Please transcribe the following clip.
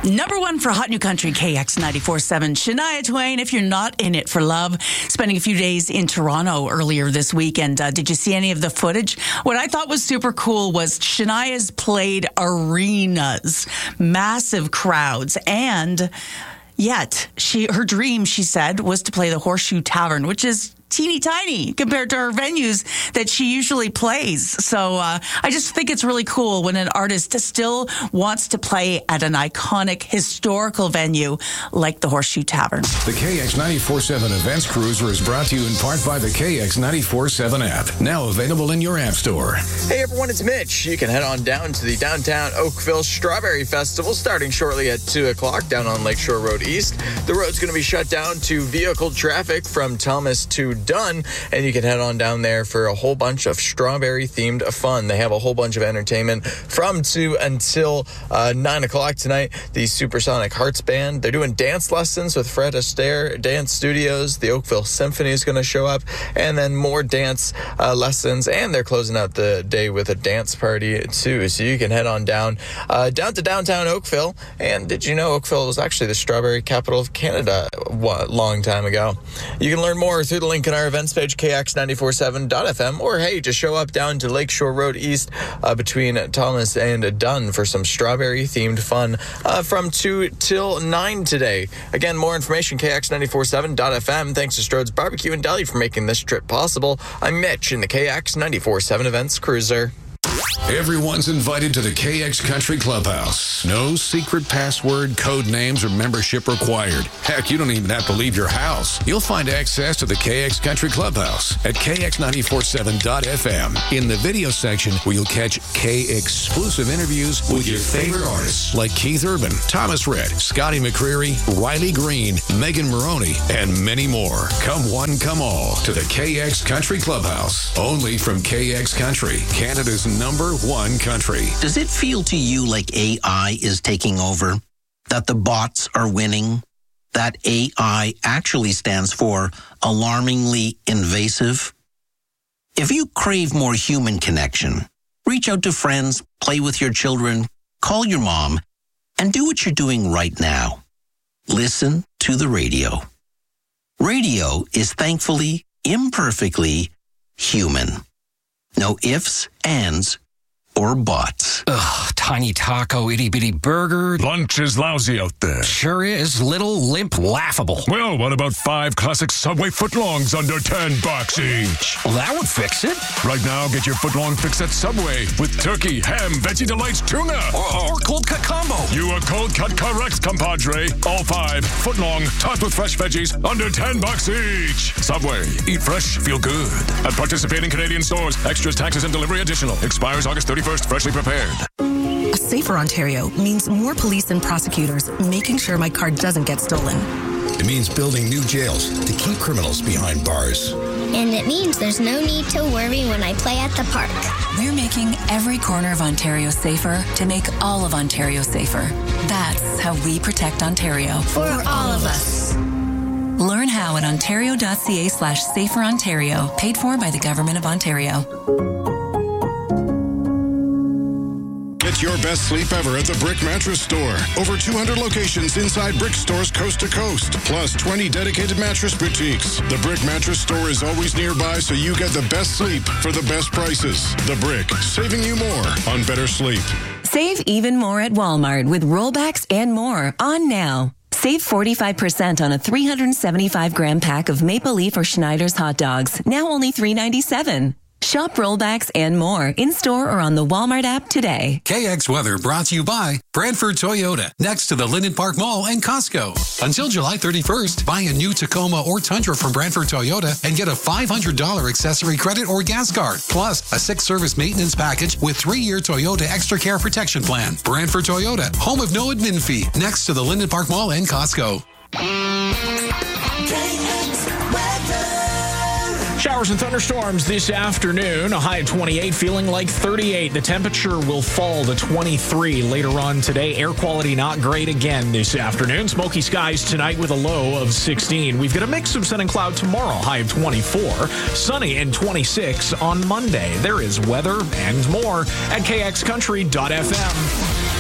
Number one for Hot New Country, KX 94.7. Shania Twain, If You're Not In It for Love, spending a few days in Toronto earlier this weekend. Did you see any of the footage? What I thought was super cool was Shania's played arenas, massive crowds, and yet her dream, she said, was to play the Horseshoe Tavern, which is teeny tiny compared to her venues that she usually plays. So I just think it's really cool when an artist still wants to play at an iconic historical venue like the Horseshoe Tavern. The KX 94.7 Events Cruiser is brought to you in part by the KX 94.7 app, now available in your app store. Hey everyone, it's Mitch. You can head on down to the downtown Oakville Strawberry Festival starting shortly at 2 o'clock down on Lakeshore Road East. The road's going to be shut down to vehicle traffic from Thomas to Dunn, and you can head on down there for a whole bunch of strawberry-themed fun. They have a whole bunch of entertainment from 2 until 9 o'clock tonight. The Supersonic Hearts Band, they're doing dance lessons with Fred Astaire Dance Studios. The Oakville Symphony is going to show up, and then more dance lessons, and they're closing out the day with a dance party, too. So you can head on down to downtown Oakville, and did you know Oakville was actually the strawberry capital of Canada a long time ago? You can learn more through the link in our events page, kx947.fm, or hey, just show up down to Lakeshore Road East between Thomas and Dunn for some strawberry-themed fun from 2 till 9 today. Again, more information, kx947.fm. Thanks to Strode's Barbecue and Deli for making this trip possible. I'm Mitch in the KX 94.7 Events Cruiser. Everyone's invited to the KX Country Clubhouse. No secret password, code names, or membership required. Heck, you don't even have to leave your house. You'll find access to the KX Country Clubhouse at kx947.fm in the video section, where you'll catch K-exclusive interviews with your favorite artists like Keith Urban, Thomas Rhett, Scotty McCreery, Riley Green, Megan Maroney, and many more. Come one, come all to the KX Country Clubhouse. Only from KX Country, Canada's number one country. Does it feel to you like AI is taking over? That the bots are winning? That AI actually stands for alarmingly invasive? If you crave more human connection, reach out to friends, play with your children, call your mom, and do what you're doing right now. Listen to the radio. Radio is thankfully, imperfectly human. No ifs, ands, or buts. Ugh, tiny taco, itty-bitty burger. Lunch is lousy out there. Sure is. Little, limp, laughable. Well, what about 5 classic Subway footlongs under $10 each? Well, that would fix it. Right now, get your footlong fix at Subway with turkey, ham, Veggie Delights, tuna. Or cold cut combo. You are cold cut correct, compadre. All 5 footlong, topped with fresh veggies, under $10 each. Subway. Eat fresh, feel good. At participating Canadian stores. Extras, taxes, and delivery additional. Expires August 31st. Freshly prepared. A safer Ontario means more police and prosecutors making sure my car doesn't get stolen. It means building new jails to keep criminals behind bars. And it means there's no need to worry when I play at the park. We're making every corner of Ontario safer to make all of Ontario safer. That's how we protect Ontario. For all of us. Learn how at ontario.ca/saferontario, paid for by the Government of Ontario. Get your best sleep ever at the Brick Mattress Store. Over 200 locations inside Brick stores coast to coast, plus 20 dedicated mattress boutiques. The Brick Mattress Store is always nearby, so you get the best sleep for the best prices. The Brick, saving you more on better sleep. Save even more at Walmart with rollbacks and more on now. Save 45% on a 375-gram pack of Maple Leaf or Schneider's hot dogs, now only $3.97. Shop rollbacks and more in-store or on the Walmart app today. KX Weather brought to you by Brantford Toyota, next to the Linden Park Mall and Costco. Until July 31st, buy a new Tacoma or Tundra from Brantford Toyota and get a $500 accessory credit or gas card, plus a 6-service maintenance package with 3-year Toyota Extra Care Protection Plan. Brantford Toyota, home of no admin fee, next to the Linden Park Mall and Costco. Showers and thunderstorms this afternoon. A high of 28, feeling like 38. The temperature will fall to 23 later on today. Air quality not great again this afternoon. Smoky skies tonight with a low of 16. We've got a mix of sun and cloud tomorrow. High of 24. Sunny and 26 on Monday. There is weather and more at kxcountry.fm.